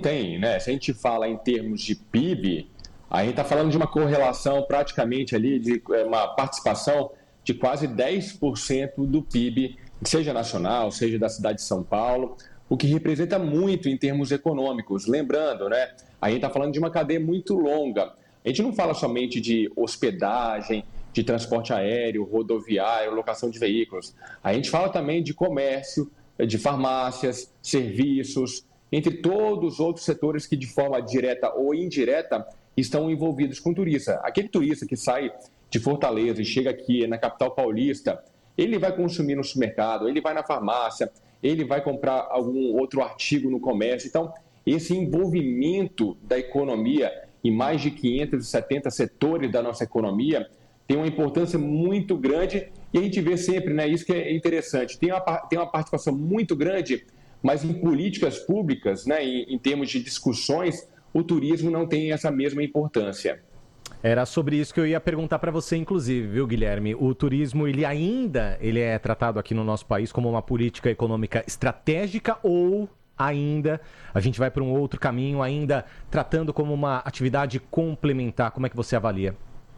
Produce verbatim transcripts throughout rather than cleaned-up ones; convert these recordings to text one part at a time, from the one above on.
tem, né? Se a gente fala em termos de P I B, a gente está falando de uma correlação praticamente ali, de uma participação de quase dez por cento do P I B, seja nacional, seja da cidade de São Paulo, o que representa muito em termos econômicos. Lembrando, né? A gente está falando de uma cadeia muito longa. A gente não fala somente de hospedagem, de transporte aéreo, rodoviário, locação de veículos. A gente fala também de comércio, de farmácias, serviços, entre todos os outros setores que de forma direta ou indireta estão envolvidos com o turista. Aquele turista que sai de Fortaleza e chega aqui na capital paulista, ele vai consumir no supermercado, ele vai na farmácia, ele vai comprar algum outro artigo no comércio. Então, esse envolvimento da economia em mais de quinhentos e setenta setores da nossa economia tem uma importância muito grande e a gente vê sempre, né, isso que é interessante, tem uma, tem uma participação muito grande, mas em políticas públicas, né, em, em termos de discussões, o turismo não tem essa mesma importância. Era sobre isso que eu ia perguntar para você, inclusive, viu, Guilherme? O turismo, ele ainda ele é tratado aqui no nosso país como uma política econômica estratégica ou ainda a gente vai para um outro caminho, ainda tratando como uma atividade complementar? Como é que você avalia?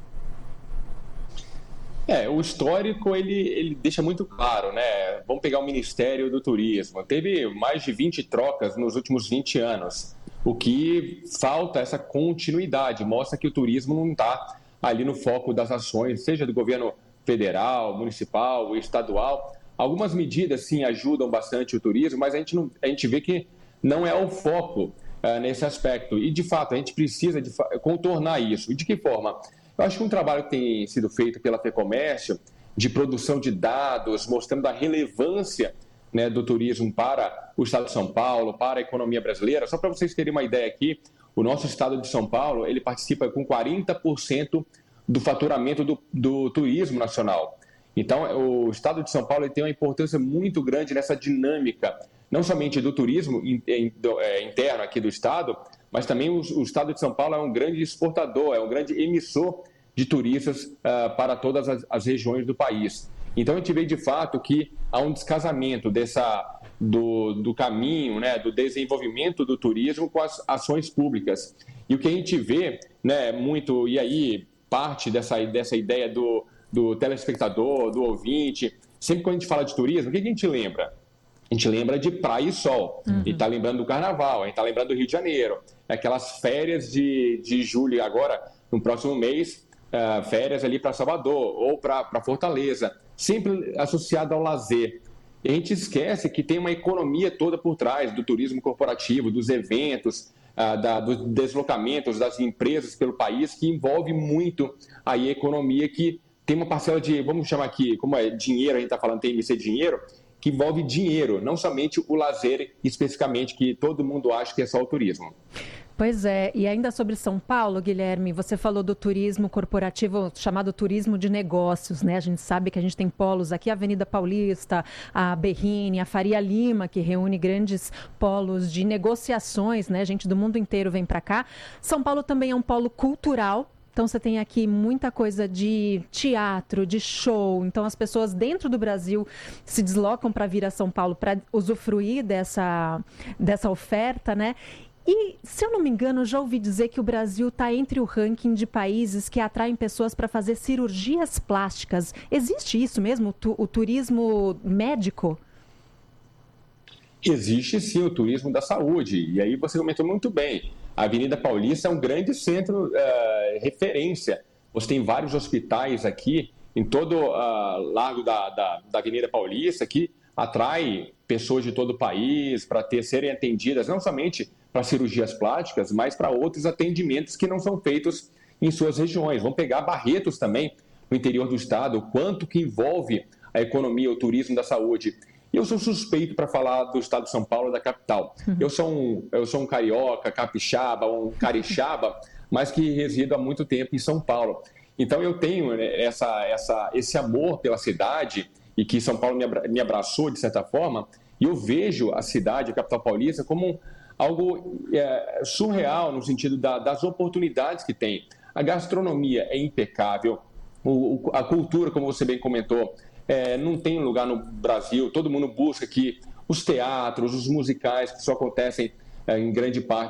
É, o histórico, ele, ele deixa muito claro, né? Vamos pegar o Ministério do Turismo. Teve mais de vinte trocas nos últimos vinte anos. O que falta essa continuidade, mostra que o turismo não está ali no foco das ações, seja do governo federal, municipal, estadual. Algumas medidas, sim, ajudam bastante o turismo, mas a gente, não, a gente vê que não é o foco uh, nesse aspecto. E, de fato, a gente precisa de contornar isso. E de que forma? Eu acho que um trabalho que tem sido feito pela FEComércio, de produção de dados, mostrando a relevância, né, do turismo para o estado de São Paulo, para a economia brasileira. Só para vocês terem uma ideia aqui, o nosso estado de São Paulo, ele participa com quarenta por cento do faturamento do, do turismo nacional. Então, o estado de São Paulo ele tem uma importância muito grande nessa dinâmica, não somente do turismo interno aqui do estado, mas também o, o estado de São Paulo é um grande exportador, é um grande emissor de turistas uh, para todas as, as regiões do país. Então, a gente vê de fato que há um descasamento dessa, do, do caminho, né, do desenvolvimento do turismo com as ações públicas. E o que a gente vê, né, muito, e aí parte dessa, dessa ideia do, do telespectador, do ouvinte, sempre quando a gente fala de turismo, o que a gente lembra? A gente lembra de praia e sol, uhum. E está lembrando do carnaval, a gente está lembrando do Rio de Janeiro, aquelas férias de, de julho agora, no próximo mês, uh, férias ali para Salvador ou para Fortaleza, sempre associado ao lazer. E a gente esquece que tem uma economia toda por trás do turismo corporativo, dos eventos, uh, da, dos deslocamentos das empresas pelo país, que envolve muito aí a economia, que tem uma parcela de, vamos chamar aqui, como é dinheiro, a gente está falando, tem M C dinheiro, que envolve dinheiro, não somente o lazer especificamente, que todo mundo acha que é só o turismo. Pois é, e ainda sobre São Paulo, Guilherme, você falou do turismo corporativo, chamado turismo de negócios, né? A gente sabe que a gente tem polos aqui, a Avenida Paulista, a Berrini, a Faria Lima, que reúne grandes polos de negociações, né? Gente do mundo inteiro vem para cá. São Paulo também é um polo cultural. Então, você tem aqui muita coisa de teatro, de show. Então, as pessoas dentro do Brasil se deslocam para vir a São Paulo para usufruir dessa, dessa oferta, né? E, se eu não me engano, já ouvi dizer que o Brasil está entre o ranking de países que atraem pessoas para fazer cirurgias plásticas. Existe isso mesmo, o turismo médico? Existe sim o turismo da saúde. E aí você comentou muito bem. A Avenida Paulista é um grande centro, uh, referência. Você tem vários hospitais aqui, em todo o uh, largo da, da, da Avenida Paulista, que atrai pessoas de todo o país para ter, serem atendidas, não somente para cirurgias plásticas, mas para outros atendimentos que não são feitos em suas regiões. Vamos pegar Barretos também, no interior do estado, o quanto que envolve a economia, o turismo da saúde. E eu sou suspeito para falar do estado de São Paulo, da capital. Uhum. Eu sou um, eu sou um carioca, capixaba, um carixaba, mas que resido há muito tempo em São Paulo. Então eu tenho essa, essa, esse amor pela cidade e que São Paulo me, abra, me abraçou de certa forma. E eu vejo a cidade, a capital paulista, como algo é, surreal no sentido da, das oportunidades que tem. A gastronomia é impecável, o, a cultura, como você bem comentou, É, não tem lugar no Brasil, todo mundo busca aqui os teatros, os musicais, que só acontecem é, em grande parte